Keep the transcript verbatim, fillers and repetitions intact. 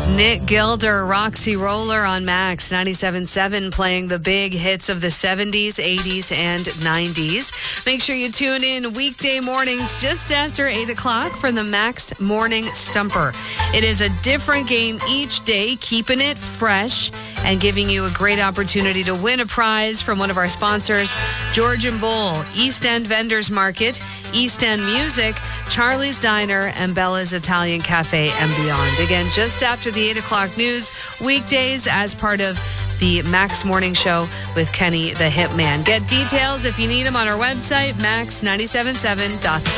Nick Gilder, Roxy Roller on Max ninety-seven point seven, playing the big hits of the seventies, eighties, and nineties. Make sure you tune in weekday mornings just after eight o'clock for the Max Morning Stumper. It is a different game each day, keeping it fresh and giving you a great opportunity to win a prize from one of our sponsors, George and Bull, East End Vendors Market, East End Music, Charlie's Diner, and Bella's Italian Cafe and beyond. Again, just after the eight o'clock news, weekdays as part of the Max Morning Show with Kenny the Hitman. Get details if you need them on our website, max nine seven seven dot c a.